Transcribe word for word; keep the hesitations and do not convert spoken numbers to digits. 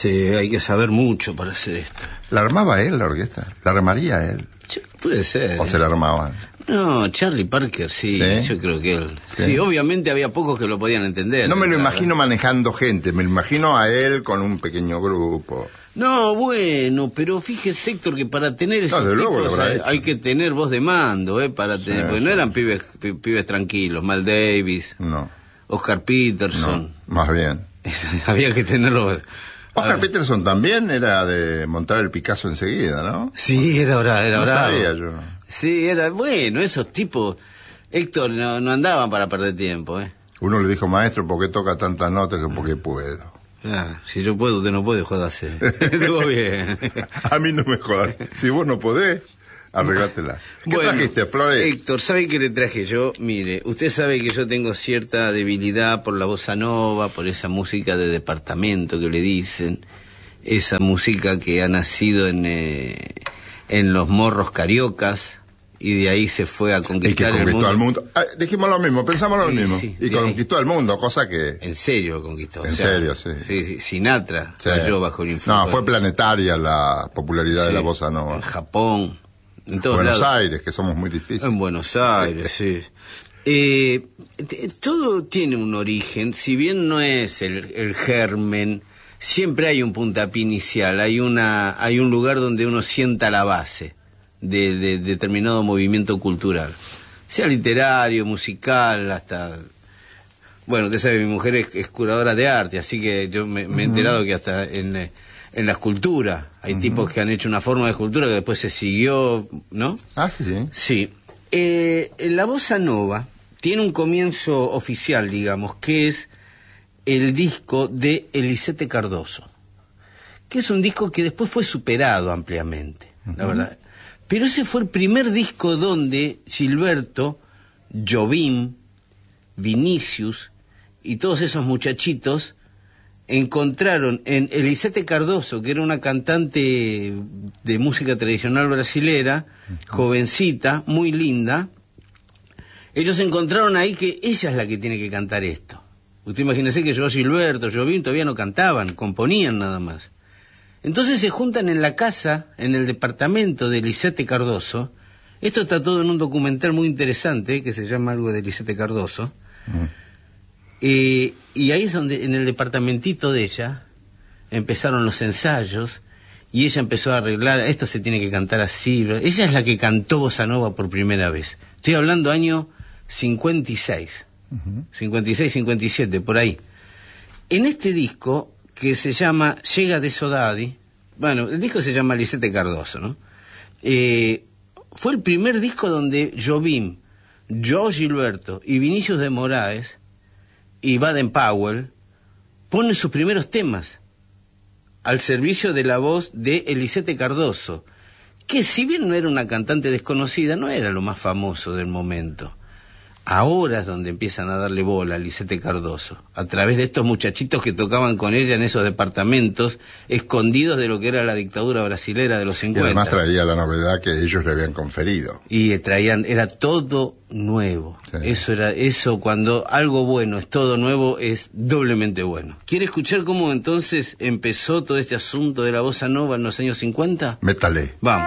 Sí, hay que saber mucho para hacer esto. ¿La armaba él, la orquesta? ¿La armaría él? Ch- puede ser. ¿O se la armaban? No, Charlie Parker, sí, ¿Sí? yo creo que él. Sí. Sí, obviamente había pocos que lo podían entender. No me lo claro. imagino manejando gente, me lo imagino a él con un pequeño grupo. No, bueno, pero fíjese, Héctor, que para tener esos No, desde luego tipos lo habrá hay, hecho. hay que tener voz de mando, ¿eh? Para tener, Sí, porque sí. no eran pibes, pi- pibes tranquilos, Mal Davis, No, Oscar Peterson. no, más bien. Había que tenerlo. Oscar Ah, Peterson también era de montar el Picasso enseguida, ¿no? Sí, era bravo, era No bravo. sabía yo. Sí, era bueno, esos tipos, Héctor, no, no andaban para perder tiempo, ¿eh? Uno le dijo, maestro, ¿por qué toca tantas notas? Que porque puedo. Ah, si yo puedo, usted no puede, jodarse. Estuvo bien. A mí no me jodas. Si vos no podés, arreglátela. ¿Qué Bueno, trajiste, Flores? Héctor, ¿sabe qué le traje yo? Mire, usted sabe que yo tengo cierta debilidad por la bossa nova, por esa música de departamento que le dicen, esa música que ha nacido en, eh, en los morros cariocas, y de ahí se fue a Y que conquistar el conquistó mundo. al mundo. Ah, dijimos lo mismo, pensamos lo Sí, mismo. sí, y de ahí. conquistó al mundo, cosa que... En serio lo conquistó. En o sea, serio, sí. sí, sí. Sinatra Sí. cayó bajo el influjo. No, fue planetaria la popularidad de Sí, la bossa nova. En Japón, en todos Buenos lados. Aires, que somos muy difíciles. En Buenos Aires, sí. Eh, t- todo tiene un origen, si bien no es el, el germen, siempre hay un puntapié inicial, hay una, hay un lugar donde uno sienta la base de, de determinado movimiento cultural, sea literario, musical, hasta... Bueno, usted sabe, mi mujer es, es curadora de arte, así que yo me, me he enterado que hasta en, eh, en la escultura hay tipos que han hecho una forma de escultura que después se siguió, ¿no? Ah, sí, sí. Sí. Eh, la bossa nova tiene un comienzo oficial, digamos, que es el disco de Elisete Cardoso, que es un disco que después fue superado ampliamente, la verdad. Pero ese fue el primer disco donde Gilberto, Jobim, Vinicius y todos esos muchachitos encontraron en Elisete Cardoso, que era una cantante de música tradicional brasilera, jovencita, muy linda. Ellos encontraron ahí que ella es la que tiene que cantar esto. Usted imagínese que yo, Gilberto, Jobim todavía no cantaban, componían nada más. Entonces se juntan en la casa, en el departamento de Elisete Cardoso. Esto está todo en un documental muy interesante que se llama algo de Elisete Cardoso. Mm. Eh, y ahí es donde, en el departamentito de ella, empezaron los ensayos y ella empezó a arreglar, esto se tiene que cantar así. Ella es la que cantó bossa nova por primera vez. Estoy hablando año cincuenta y seis, Uh-huh. cincuenta y seis, cincuenta y siete, por ahí. En este disco, que se llama Llega de Sodadi, bueno, el disco se llama Elisete Cardoso, ¿no? Eh, fue el primer disco donde Jobim, Joe Gilberto y Vinicius de Moraes y Baden Powell ponen sus primeros temas al servicio de la voz de Elisete Cardoso, que si bien no era una cantante desconocida, no era lo más famoso del momento. Ahora es donde empiezan a darle bola a Elisete Cardoso, a través de estos muchachitos que tocaban con ella en esos departamentos, escondidos de lo que era la dictadura brasilera de los Y cincuenta. además traía la novedad que ellos le habían conferido. Y traían, era todo nuevo. Sí. Eso era, eso cuando algo bueno es todo nuevo, es doblemente bueno. ¿Quiere escuchar cómo entonces empezó todo este asunto de la bossa nova en los años cincuenta? Métale. Vamos.